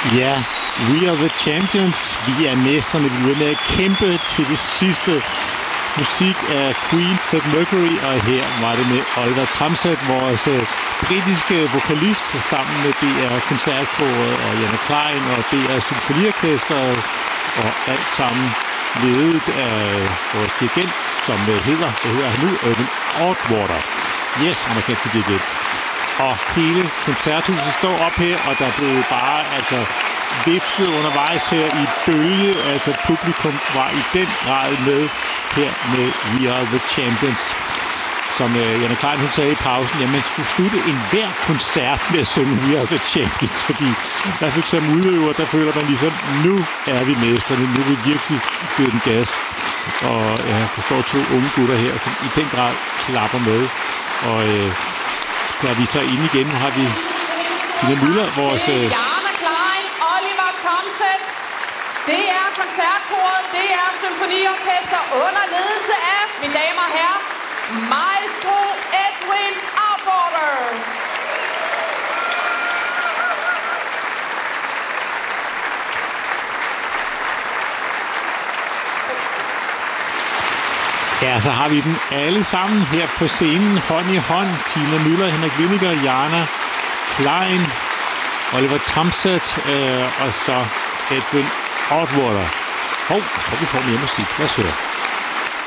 Ja, We Are The Champions. Vi er mestrene. Vi vil med at kæmpe til det sidste. Musik af Queen, Fred Mercury, og her var det med Oliver Tomsett, vores britiske vokalist, sammen med DR Koncertkoret og Janne Klein og DR Symfoniorkestret, og alt sammen ledet af vores dirigent, som hedder han nu, Irving Outwater. Yes, amerikanske dirigent. Og hele koncerthuset står op her, og der blev bare viftet undervejs her i bølge. Altså publikum var i den grad med her med We Are The Champions. Som Janne Klein hun sagde i pausen, at man skulle slutte enhver koncert med at synge We Are The Champions, fordi der fik som udøver, der føler man ligesom, nu er vi mestrene, nu er vi virkelig givet den gas. Og ja, der står 2 unge gutter her, som i den grad klapper med. Og da vi så inde igen, har vi Tina Müller, vores... Janne Klein, Oliver Tomsett, det er koncertkoret, det er symfoniorkester under ledelse af, mine damer og herrer, Maestro Edwin Outwater. Ja, så har vi dem alle sammen her på scenen, hånd i hånd. Tina Müller, Henrik Winiger, Janne Klein, Oliver Tomsett og så Edwin Outwater. Vi får mere musik. Lad os høre.